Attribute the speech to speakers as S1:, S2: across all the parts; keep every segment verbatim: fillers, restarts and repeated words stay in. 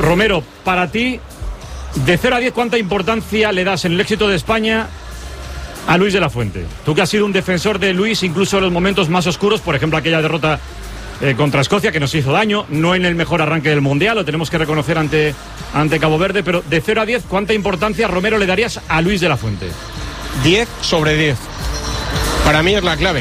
S1: Romero, para ti, de cero a diez, ¿cuánta importancia le das en el éxito de España a Luis de la Fuente? Tú que has sido un defensor de Luis incluso en los momentos más oscuros, por ejemplo aquella derrota eh, contra Escocia que nos hizo daño, no en el mejor arranque del Mundial, lo tenemos que reconocer ante, ante Cabo Verde, pero de cero a diez, ¿cuánta importancia, Romero, le darías a Luis de la Fuente?
S2: diez sobre diez. Para mí es la clave,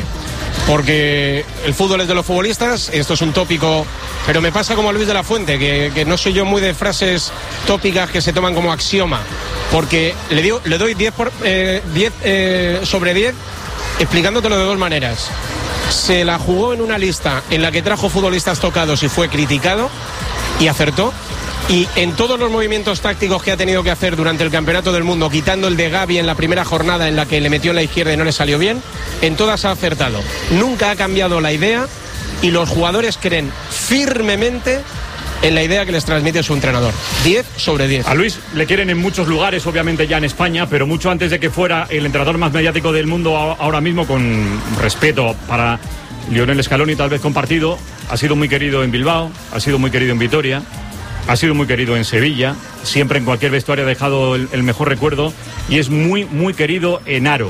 S2: porque el fútbol es de los futbolistas, esto es un tópico, pero me pasa como a Luis de la Fuente, que, que no soy yo muy de frases tópicas que se toman como axioma, porque le, digo, le doy diez, por, eh, diez eh, sobre diez, explicándotelo de dos maneras. Se la jugó en una lista en la que trajo futbolistas tocados y fue criticado, y acertó. Y en todos los movimientos tácticos que ha tenido que hacer durante el Campeonato del Mundo, quitando el de Gavi en la primera jornada en la que le metió en la izquierda y no le salió bien, en todas ha acertado. Nunca ha cambiado la idea y los jugadores creen firmemente en la idea que les transmite su entrenador. diez sobre diez.
S1: A Luis le quieren en muchos lugares, obviamente ya en España, pero mucho antes de que fuera el entrenador más mediático del mundo ahora mismo, con respeto para Lionel Scaloni tal vez compartido, ha sido muy querido en Bilbao, ha sido muy querido en Vitoria, ha sido muy querido en Sevilla, siempre en cualquier vestuario ha dejado el, el mejor recuerdo, y es muy, muy querido en Aro,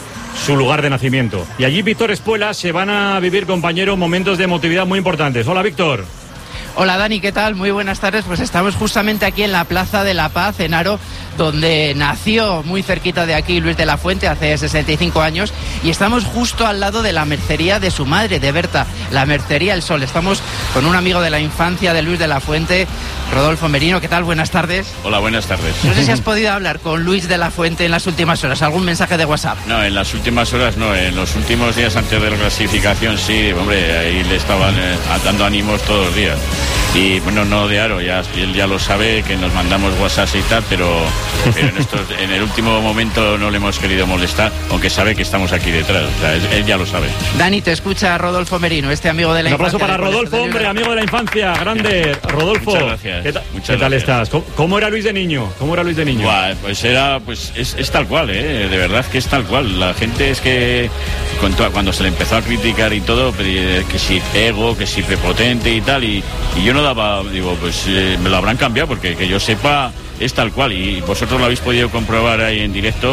S1: su lugar de nacimiento. Y allí Víctor Espuela se van a vivir, compañero, momentos de emotividad muy importantes. Hola, Víctor.
S3: Hola, Dani, ¿qué tal? Muy buenas tardes. Pues estamos justamente aquí en la Plaza de la Paz, en Aro, donde nació muy cerquita de aquí Luis de la Fuente hace sesenta y cinco años, y estamos justo al lado de la mercería de su madre, de Berta, la Mercería El Sol. Estamos con un amigo de la infancia de Luis de la Fuente, Rodolfo Merino. ¿Qué tal? Buenas tardes.
S4: Hola, buenas tardes.
S3: No sé si has podido hablar con Luis de la Fuente en las últimas horas. ¿Algún mensaje de WhatsApp?
S4: No, en las últimas horas no. En los últimos días antes de la clasificación sí, hombre, ahí le estaban eh, dando ánimos todos los días. Y bueno, no de Aro, ya, él ya lo sabe, que nos mandamos WhatsApp y tal, pero, pero en, estos, en el último momento no le hemos querido molestar, aunque sabe que estamos aquí detrás. O sea, él, él ya lo sabe.
S3: Dani, te escucha Rodolfo Merino, este amigo de la infancia.
S1: Un aplauso para Rodolfo, hombre, amigo de la infancia, grande. Rodolfo,
S4: muchas gracias.
S1: ¿qué, ta
S4: muchas
S1: ¿qué tal
S4: gracias.
S1: estás? ¿Cómo, ¿Cómo era Luis de niño? ¿Cómo era Luis de niño?
S4: Buah, pues era, pues es, es tal cual, ¿eh? De verdad que es tal cual. La gente es que cuando se le empezó a criticar y todo, que si ego, que si prepotente y tal, y, y yo no daba, digo, pues eh, me lo habrán cambiado, porque que yo sepa es tal cual, y vosotros lo habéis podido comprobar ahí en directo,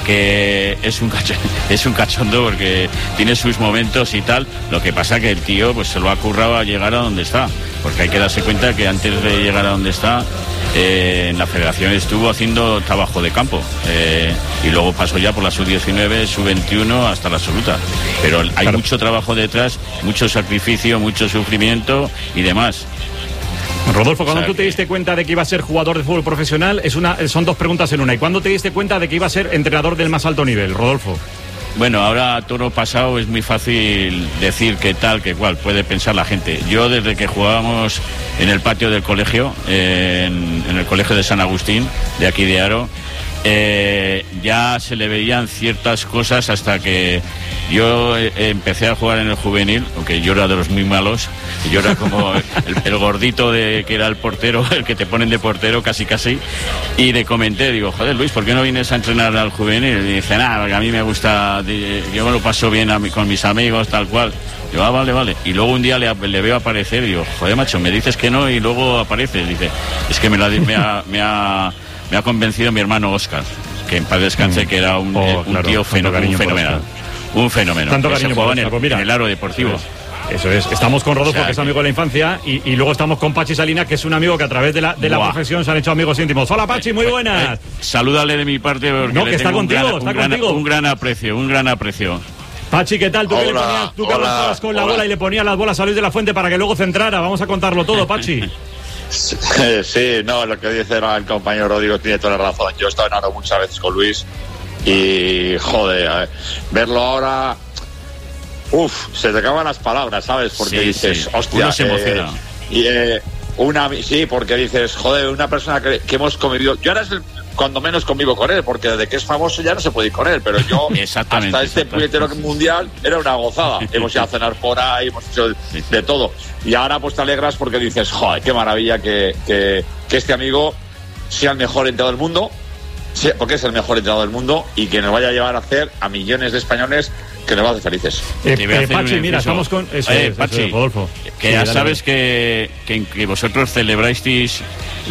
S4: que es un cachondo, es un cachondo porque tiene sus momentos y tal. Lo que pasa que el tío pues se lo ha currado a llegar a donde está, porque hay que darse cuenta que antes de llegar a donde está, eh, en la federación estuvo haciendo trabajo de campo, eh, y luego pasó ya por la sub diecinueve, sub veintiuno hasta la absoluta, pero hay claro. mucho trabajo detrás, mucho sacrificio, mucho sufrimiento y demás.
S1: Rodolfo, ¿cuándo
S4: o sea,
S1: tú te diste cuenta de que iba a ser jugador de fútbol profesional? Es una, son dos preguntas en una. ¿Y cuándo te diste cuenta de que iba a ser entrenador del más alto nivel, Rodolfo?
S4: Bueno, ahora toro pasado es muy fácil decir qué tal, qué cual, puede pensar la gente. Yo desde que jugábamos en el patio del colegio, eh, en, en el colegio de San Agustín, de aquí de Aro, eh, ya se le veían ciertas cosas hasta que yo eh, empecé a jugar en el juvenil, aunque yo era de los muy malos, yo era como el, el gordito de que era el portero, el que te ponen de portero casi casi, y le comenté, digo, joder Luis, ¿por qué no vienes a entrenar al juvenil? Y dice, nada, porque a mí me gusta, yo me lo paso bien a mi, con mis amigos, tal cual. Yo, ah, vale, vale. Y luego un día le, le veo aparecer y digo, joder macho, me dices que no y luego apareces. Dice, es que me, la, me ha... Me ha Me ha convencido mi hermano Óscar, que en paz descanse, que era un, oh, un claro, tío fenómeno, un fenomenal. Un fenómeno.
S1: Tanto
S4: que
S1: cariño
S4: se jugaba en el,
S1: pues mira,
S4: en el Aro Deportivo.
S1: Eso es. Estamos con Rodolfo, o sea, que es amigo
S4: que...
S1: de la infancia, y, y luego estamos con Pachi Salinas, que es un amigo que a través de la, de la profesión se han hecho amigos íntimos. Hola Pachi, muy buenas.
S4: Eh, eh, salúdale de mi parte, porque
S1: no, que
S4: le
S1: está
S4: tengo
S1: contigo,
S4: un gran,
S1: está
S4: un gran,
S1: contigo.
S4: Un gran aprecio, un gran aprecio.
S1: Pachi, ¿qué tal? Tú
S5: hola,
S1: que le ponías, tú que avanzabas con la hola. bola y le ponías las bolas a Luis de la Fuente para que luego centrara. Vamos a contarlo todo, Pachi.
S5: Sí, no, lo que dice el compañero Rodrigo tiene toda la razón. Yo he estado en Aro muchas veces con Luis y, joder, a ver, verlo ahora, uff, se te acaban las palabras, ¿sabes? Porque sí, dices,
S4: sí.
S5: hostia,
S4: uno se emociona.
S5: Eh, y, eh, una, sí, porque dices, joder, una persona que, que hemos convivido. Yo ahora es el, cuando menos convivo con él, porque desde que es famoso ya no se puede ir con él, pero yo hasta este puñetero mundial era una gozada. Hemos ido a cenar por ahí, hemos hecho de, sí, sí. de todo. Y ahora pues te alegras porque dices, joder, qué maravilla que, que, que este amigo sea el mejor entrenador del mundo, sea, porque es el mejor entrenador del mundo, y que nos vaya a llevar a hacer a millones de españoles que nos va a hacer felices.
S1: Eh, eh, Pachi, mira, estamos con... Eso
S4: eh,
S1: es,
S4: Pachi,
S1: eso es, Rodolfo.
S4: Que
S1: sí,
S4: ya
S1: dale,
S4: sabes
S1: dale.
S4: que, que, que vosotros celebrasteis